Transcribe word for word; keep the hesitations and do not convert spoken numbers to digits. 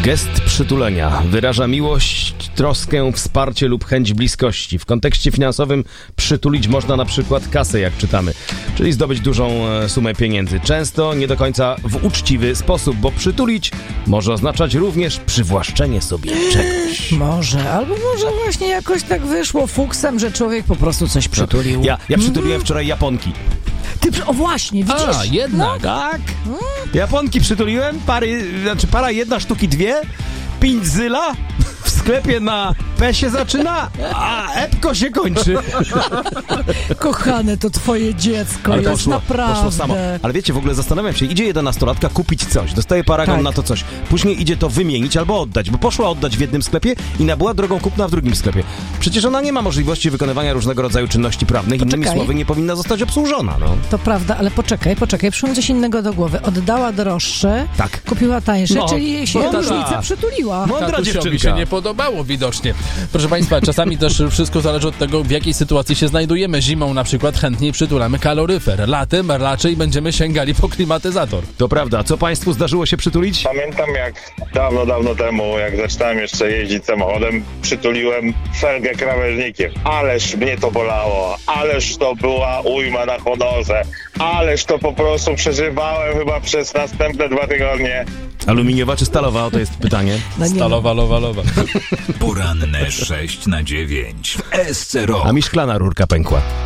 Gest przytulenia wyraża miłość, troskę, wsparcie lub chęć bliskości. W kontekście finansowym przytulić można na przykład kasę, jak czytamy, czyli zdobyć dużą sumę pieniędzy. Często nie do końca w uczciwy sposób, bo przytulić może oznaczać również przywłaszczenie sobie czegoś. Może, albo może właśnie jakoś tak wyszło fuksem, że człowiek po prostu coś przytulił. Ja, ja przytuliłem wczoraj Japonki. Ty, o właśnie, widzisz? A, jednak. No. Tak? Japonki przytuliłem, pary, znaczy para jedna, sztuki dwie, pięć zyla, w sklepie na P się zaczyna, a epko się kończy. Kochane, to twoje dziecko Ale jest poszło, naprawdę. poszło samo. Ale wiecie, w ogóle zastanawiam się, idzie jedenastolatka kupić coś, dostaje paragon Tak. na to coś, później idzie to wymienić albo oddać, bo poszła oddać w jednym sklepie i nabyła drogą kupna w drugim sklepie. Przecież ona nie ma możliwości wykonywania różnego rodzaju czynności prawnych, Poczekaj. innymi słowy nie powinna zostać obsłużona, no. To prawda, ale poczekaj, poczekaj, przyszło mi coś innego do głowy. Oddała droższe, Tak. kupiła tańsze, No, czyli jej się mądra. różnica przytuliła. Mądra Tatusiowi dziewczynka. się nie podobało widocznie. Proszę Państwa, czasami też wszystko zależy od tego, w jakiej sytuacji się znajdujemy. Zimą na przykład chętniej przytulamy kaloryfer. Latem raczej będziemy sięgali po klimatyzator. To prawda. Co państwu zdarzyło się przytulić? Pamiętam jak dawno, dawno temu, jak zaczynałem jeszcze jeździć samochodem, przytuliłem felgę krawężnikiem. Ależ mnie to bolało, ależ to była ujma na honorze, ależ to po prostu przeżywałem chyba przez następne dwa tygodnie. Aluminiowa czy stalowa? O, to jest pytanie. No nie, Stalowa, lowa, lowa. Poranne sześć na dziewięć w S C R O K. A mi szklana rurka pękła.